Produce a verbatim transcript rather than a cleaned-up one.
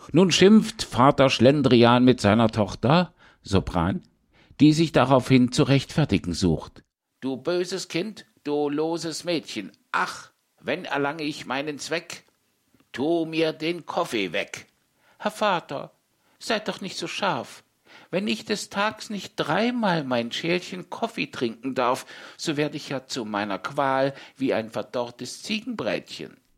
Nun schimpft Vater Schlendrian mit seiner Tochter, Sopran, die sich daraufhin zu rechtfertigen sucht. »Du böses Kind, du loses Mädchen, ach, wenn erlange ich meinen Zweck? Tu mir den Kaffee weg!« »Herr Vater, seid doch nicht so scharf. Wenn ich des Tags nicht dreimal mein Schälchen Kaffee trinken darf, so werde ich ja zu meiner Qual wie ein verdorrtes Ziegenbreitchen.«